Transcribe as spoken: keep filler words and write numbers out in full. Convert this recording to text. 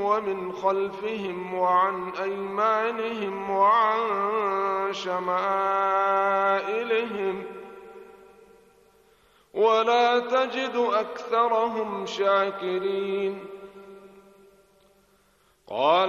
ومن خلفهم وعن أيمانهم وعن شمائلهم ولا تجد أكثرهم شاكرين. قال